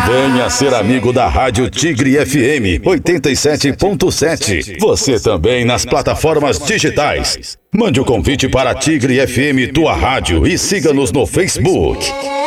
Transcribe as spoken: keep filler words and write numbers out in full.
Venha ser amigo da Rádio Tigre F M oitenta e sete ponto sete. Você também nas plataformas digitais. Mande o convite para Tigre F M Tua Rádio e siga-nos no Facebook.